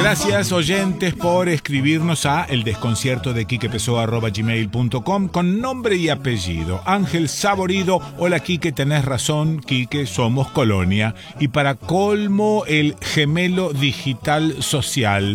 Gracias, oyentes, por escribirnos a eldesconciertodequiquepessoa@gmail.com con nombre y apellido. Ángel Saborido: hola Quique, tenés razón, Quique, somos colonia. Y para colmo, el gemelo digital social,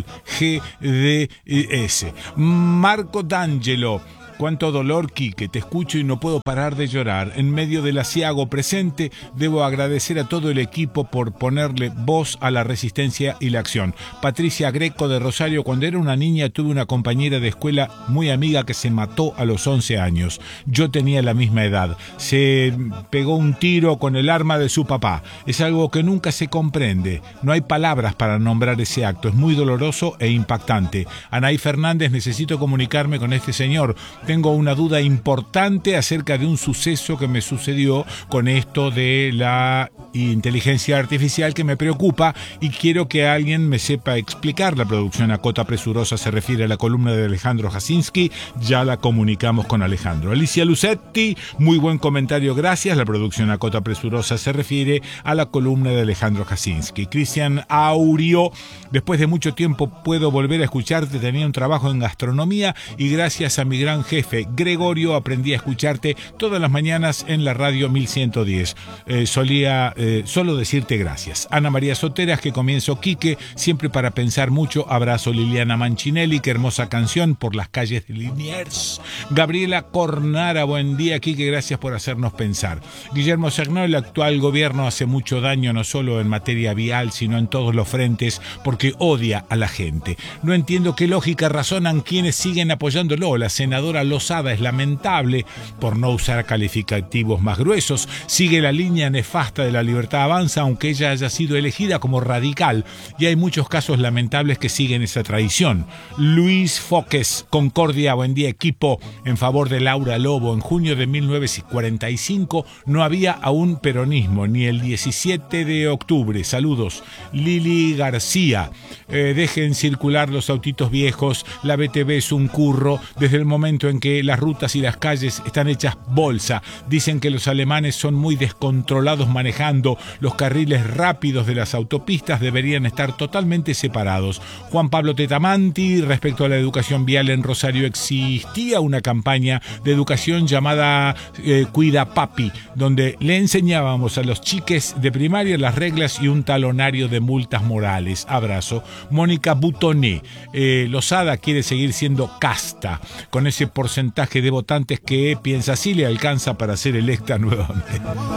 GDS. Marco D'Angelo: cuánto dolor, Quique, te escucho y no puedo parar de llorar. En medio del aciago presente, debo agradecer a todo el equipo por ponerle voz a la resistencia y la acción. Patricia Greco de Rosario: cuando era una niña tuve una compañera de escuela muy amiga que se mató a los 11 años. Yo tenía la misma edad. Se pegó un tiro con el arma de su papá. Es algo que nunca se comprende. No hay palabras para nombrar ese acto. Es muy doloroso e impactante. Anaí Fernández: necesito comunicarme con este señor. Tengo una duda importante acerca de un suceso que me sucedió con esto de la inteligencia artificial que me preocupa y quiero que alguien me sepa explicar. La producción a cota presurosa se refiere a la columna de Alejandro Jasinski. Ya la comunicamos con Alejandro. Alicia Lucetti: muy buen comentario, gracias. La producción a cota presurosa se refiere a la columna de Alejandro Jasinski. Cristian Aurio: después de mucho tiempo puedo volver a escucharte. Tenía un trabajo en gastronomía y gracias a mi gran jefe Gregorio aprendí a escucharte todas las mañanas en la radio 1110. Solía solo decirte gracias. Ana María Soteras: que comienzo, Quique, siempre para pensar mucho. Abrazo. Liliana Manchinelli: qué hermosa canción, Por las calles de Liniers. Gabriela Cornara: buen día, Quique, gracias por hacernos pensar. Guillermo Serno: el actual gobierno hace mucho daño no solo en materia vial sino en todos los frentes porque odia a la gente. No entiendo qué lógica razonan quienes siguen apoyándolo. La senadora Lozada es lamentable, por no usar calificativos más gruesos. Sigue la línea nefasta de La Libertad Avanza, aunque ella haya sido elegida como radical, y hay muchos casos lamentables que siguen esa tradición. Luis Foques: Concordia, buen día equipo, en favor de Laura Lobo. En junio de 1945 no había aún peronismo, ni el 17 de octubre. Saludos. Lili García: dejen circular los autitos viejos, la BTV es un curro. Desde el momento en que las rutas y las calles están hechas bolsa. Dicen que los alemanes son muy descontrolados manejando. Los carriles rápidos de las autopistas deberían estar totalmente separados. Juan Pablo Tetamanti: respecto a la educación vial en Rosario existía una campaña de educación llamada Cuida Papi, donde le enseñábamos a los chiques de primaria las reglas y un talonario de multas morales. Abrazo. Mónica Butoné: Lozada quiere seguir siendo casta. Con ese porcentaje de votantes que piensa así le alcanza para ser electa nuevamente.